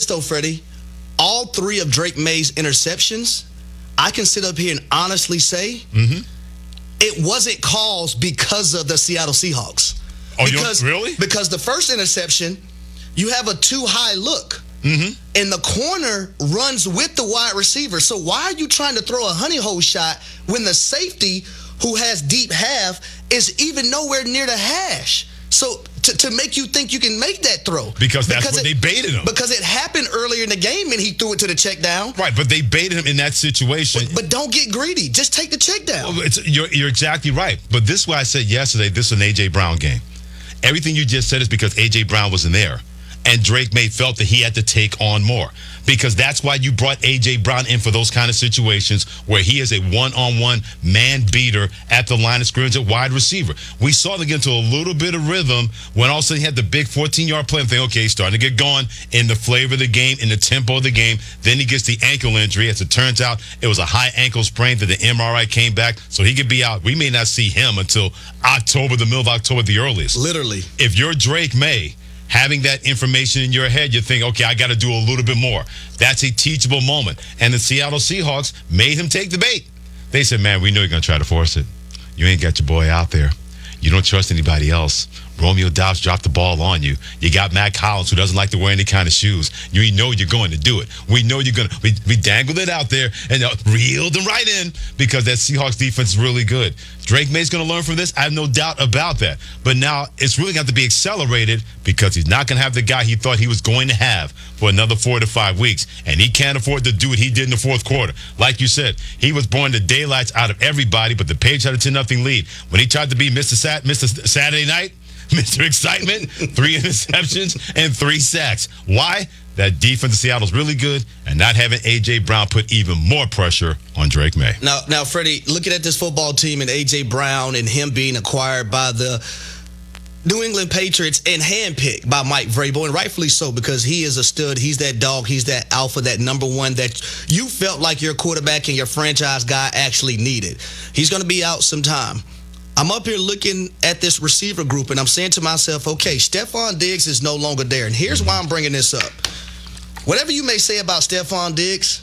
though, Freddie. All 3 of Drake May's interceptions, I can sit up here and honestly say it wasn't caused because of the Seattle Seahawks. Oh, really? Because the first interception, you have a too high look. And the corner runs with the wide receiver. So why are you trying to throw a honey hole shot when the safety, who has deep half, is even nowhere near the hash? So to make you think you can make that throw. Because what they baited him. Because it happened earlier in the game and he threw it to the check down. Right, but they baited him in that situation. But don't get greedy. Just take the check down. Well, you're exactly right. But this is why I said yesterday, this is an A.J. Brown game. Everything you just said is because A.J. Brown wasn't there. And Drake May felt that he had to take on more. Because that's why you brought A.J. Brown in for those kind of situations where he is a one-on-one man beater at the line of scrimmage at wide receiver. We saw them get into a little bit of rhythm when all of a sudden he had the big 14-yard play. I'm thinking, okay, he's starting to get going in the flavor of the game, in the tempo of the game. Then he gets the ankle injury. As it turns out, it was a high ankle sprain that the MRI came back, so he could be out. We may not see him until October, the middle of October, the earliest. Literally. If you're Drake May, having that information in your head, you think, okay, I got to do a little bit more. That's a teachable moment. And the Seattle Seahawks made him take the bait. They said, man, we know you're going to try to force it. You ain't got your boy out there. You don't trust anybody else. Romeo Doubs dropped the ball on you. You got Matt Collins, who doesn't like to wear any kind of shoes. You know you're going to do it. We know you're going to. We dangled it out there and reeled them right in because that Seahawks defense is really good. Drake May's going to learn from this. I have no doubt about that. But now it's really got to be accelerated because he's not going to have the guy he thought he was going to have for another 4 to 5 weeks. And he can't afford to do what he did in the fourth quarter. Like you said, he was blowing the daylights out of everybody, but the Patriots had a 10-0 lead. When he tried to be Mr. Saturday Night, Mr. Excitement, 3 interceptions and 3 sacks. Why? That defense of Seattle's really good, and not having A.J. Brown put even more pressure on Drake May. Now, Freddie, looking at this football team and A.J. Brown and him being acquired by the New England Patriots and handpicked by Mike Vrabel, and rightfully so, because he is a stud. He's that dog. He's that alpha, that number one that you felt like your quarterback and your franchise guy actually needed. He's going to be out sometime. I'm up here looking at this receiver group, and I'm saying to myself, okay, Stephon Diggs is no longer there. And here's why I'm bringing this up. Whatever you may say about Stephon Diggs,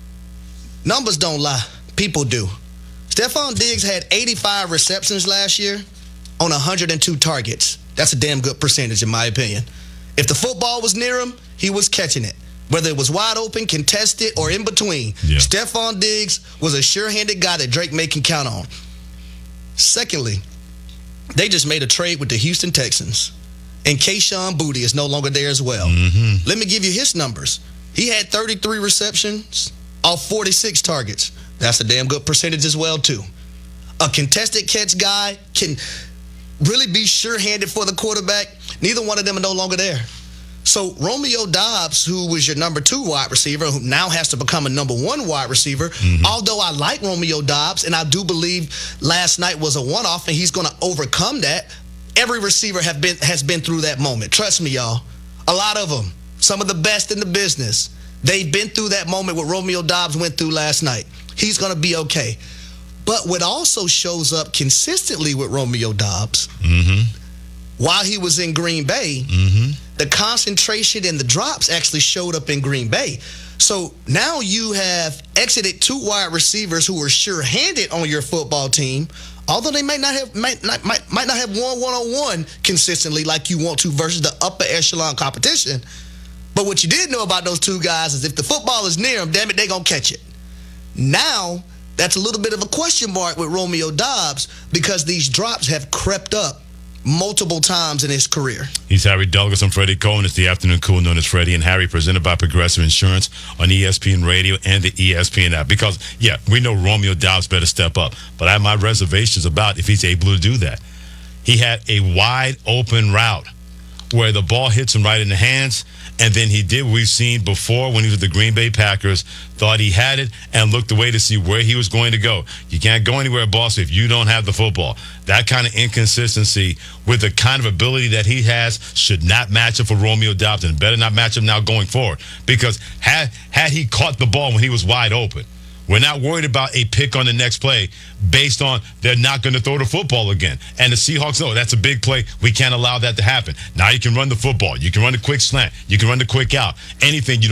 numbers don't lie. People do. Stephon Diggs had 85 receptions last year on 102 targets. That's a damn good percentage, in my opinion. If the football was near him, he was catching it. Whether it was wide open, contested, or in between, Stephon Diggs was a sure-handed guy that Drake May can count on. Secondly, they just made a trade with the Houston Texans. And Kayshon Boutte is no longer there as well. Let me give you his numbers. He had 33 receptions off 46 targets. That's a damn good percentage as well, too. A contested catch guy can really be sure-handed for the quarterback. Neither one of them are no longer there. So Romeo Doubs, who was your number 2 wide receiver, who now has to become a number 1 wide receiver, although I like Romeo Doubs, and I do believe last night was a one-off, and he's going to overcome that. Every receiver has been through that moment. Trust me, y'all. A lot of them, some of the best in the business, they've been through that moment what Romeo Doubs went through last night. He's going to be okay. But what also shows up consistently with Romeo Doubs, while he was in Green Bay, the concentration and the drops actually showed up in Green Bay. So now you have exited 2 wide receivers who are sure-handed on your football team, although they might not have won one-on-one consistently like you want to versus the upper echelon competition. But what you did know about those 2 guys is if the football is near them, damn it, they're going to catch it. Now, that's a little bit of a question mark with Romeo Doubs because these drops have crept up multiple times in his career. He's Harry Douglas. I'm Freddie Cohen. It's the Afternoon Cool known as Freddie and Harry, presented by Progressive Insurance on ESPN Radio and the ESPN app. Because, we know Romeo Doubs better step up, but I have my reservations about if he's able to do that. He had a wide open route where the ball hits him right in the hands, and then he did what we've seen before when he was with the Green Bay Packers, thought he had it and looked away to see where he was going to go. You can't go anywhere, boss, if you don't have the football. That kind of inconsistency with the kind of ability that he has should not match up for Romeo Doubs, and better not match up now going forward. Because had he caught the ball when he was wide open, we're not worried about a pick on the next play based on they're not going to throw the football again. And the Seahawks know that's a big play. We can't allow that to happen. Now you can run the football. You can run the quick slant. You can run the quick out. Anything. You